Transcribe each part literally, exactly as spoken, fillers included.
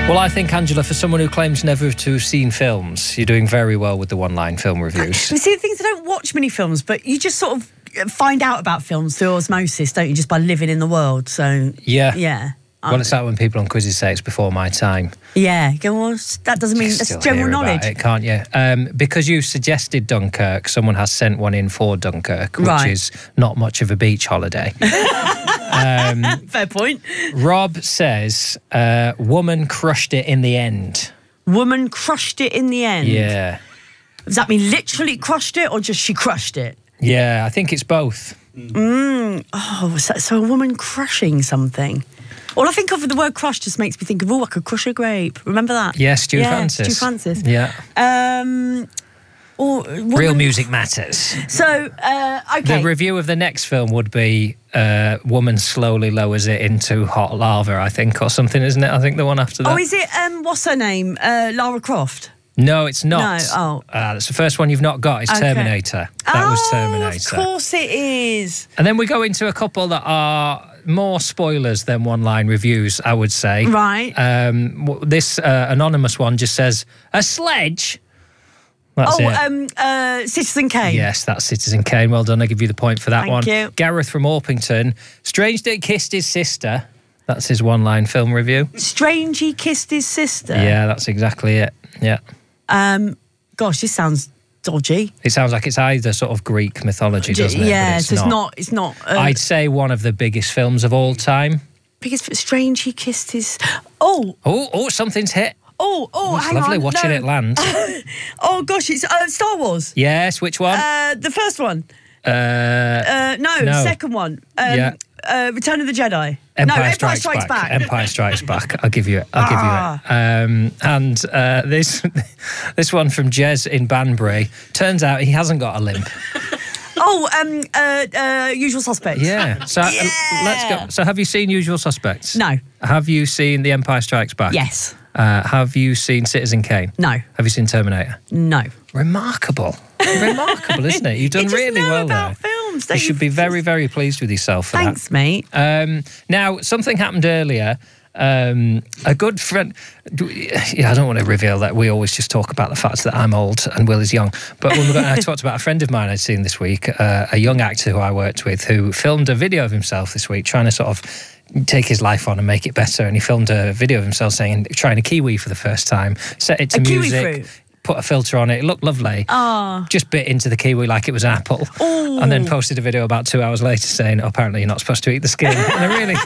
Well, I think, Angela, for someone who claims never to have seen films, you're doing very well with the one-line film reviews. You see, the things I don't watch many films, but you just sort of find out about films through osmosis, don't you, just by living in the world. So, yeah. Yeah. Well, it's like when people on quizzes say it's before my time. Yeah, go on. That doesn't mean that's general knowledge. It, can't you? Um, because you suggested Dunkirk, someone has sent one in for Dunkirk, which Right. is not much of a beach holiday. um, Fair point. Rob says, uh, woman crushed it in the end. Woman crushed it in the end. Yeah. Does that mean literally crushed it or just she crushed it? Yeah, I think it's both. Mm. Oh, so, so a woman crushing something. All I think of with the word crush just makes me think of, oh, I could crush a grape. Remember that? Yeah, Stu yeah, Francis. Stu Francis. Yeah. Um, or, woman... Real music matters. So, uh, okay. The review of the next film would be uh, woman slowly lowers it into hot lava, I think, or something, isn't it? I think the one after that. Oh, is it, um, what's her name? Uh, Lara Croft? No, it's not. No, oh. Uh, that's the first one you've not got. It's Okay. Terminator. That oh, was Terminator. Of course it is. And then we go into a couple that are more spoilers than one-line reviews, I would say. Right. Um, w- this uh, anonymous one just says, a sledge? That's oh, it. um, uh, Citizen Kane. Yes, that's Citizen Kane. Well done. I'll give you the point for that Thank one. you. Gareth from Orpington. Strange that he kissed his sister. That's his one-line film review. Strange he kissed his sister. Yeah, that's exactly it. Yeah. Um, gosh, this sounds dodgy. It sounds like it's either sort of Greek mythology, doesn't it? Yeah, But it's so it's not. not. It's not. Uh, I'd say one of the biggest films of all time. because strange he kissed his. Oh, Oh, oh, something's hit. oh, oh! It's hang lovely on. watching no. it land. Oh gosh, it's uh, Star Wars. Yes, which one? Uh, the first one. Uh, Uh, no, no. second one. Um, Yeah. Uh, Return of the Jedi. Empire, no, Empire Strikes, Strikes Back. Back. Empire Strikes Back. I'll give you it. I'll Ah. give you it. Um, and uh, this this one from Jez in Banbury. Turns out he hasn't got a limp. Oh, um, uh, uh, Usual Suspects. Yeah. So uh, Yeah. let's go. So have you seen Usual Suspects? No. Have you seen The Empire Strikes Back? Yes. Uh, have you seen Citizen Kane? No. Have you seen Terminator? No. Remarkable. Remarkable, isn't it? You've done You just really know well about there. films, You don't should be very, very pleased with yourself for Thanks, that. mate. Um, now, something happened earlier. Um, a good friend... Yeah, I don't want to reveal that. We always just talk about the fact that I'm old and Will is young. But when we got, I talked about a friend of mine I'd seen this week, uh, a young actor who I worked with, who filmed a video of himself this week, trying to sort of take his life on and make it better. And he filmed a video of himself saying, trying a kiwi for the first time, set it to A kiwi music, fruit? put a filter on it. It looked lovely. Oh. Just bit into the kiwi like it was an apple. Ooh. And then posted a video about two hours later saying, oh, apparently you're not supposed to eat the skin. And I really,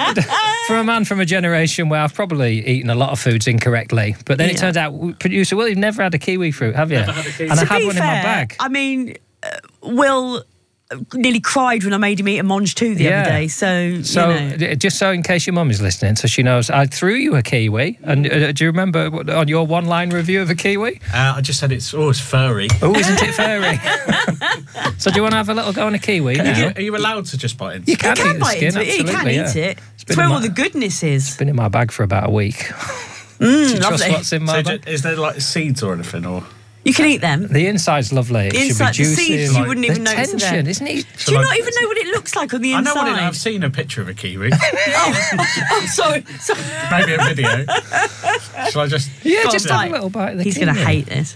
for a man from a generation where I've probably eaten a lot of foods incorrectly, but then it Yeah. turns out, producer, well, you've never had a kiwi fruit, have you? Never had a kiwi. And I To had be one fair, in my bag. I mean, uh, Will nearly cried when I made him eat a Monge too the Yeah. other day. So, So, you know. d- just so in case your mum is listening, so she knows, I threw you a kiwi. And uh, do you remember what- on your one-line review of a kiwi? Uh, I just said it's oh, it's furry. Oh, isn't it furry? So do you want to have a little go on a kiwi Can you now? get- are you allowed to just bite into You it? can, You can eat the bite skin, into it. You can absolutely, eat yeah. it. It's It's been where in all my- the goodness is. Been in my bag for about a week. Mm, Do you trust lovely. what's in my So bag? ju- is there like seeds or anything? Or You can eat them. The inside's lovely. It The should inside, be the juicy. seeds, and you wouldn't even the notice are tension, there. isn't it? Do you I- not even know what it looks like on the I inside? know what it, I've seen a picture of a kiwi, Oh, sorry. sorry. maybe a video. Shall I just? Yeah, Go on, just have bite. a little bite of the He's going to kiwi. hate this.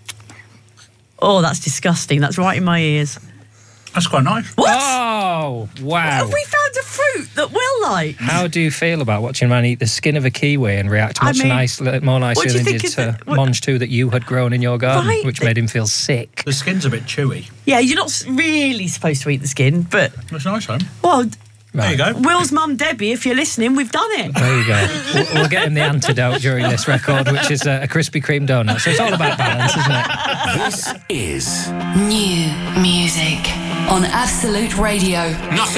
Oh, that's disgusting. That's right in my ears. That's quite nice. What? Oh, wow. Have we found a fruit that Will likes? How do you feel about watching a man eat the skin of a kiwi and react I much mean, nice, more nicely what do you than think did is to the- what- Monge two that you had grown in your garden, Right, which the- made him feel sick? The skin's a bit chewy. Yeah, you're not s- really supposed to eat the skin, but, It's nice, though. well, There you go. Will's mum, Debbie, if you're listening, we've done it. There you go. We'll, we'll get him the antidote during this record, which is a, a Krispy Kreme donut. So it's all about balance, isn't it? This is New music on Absolute Radio. Nothing.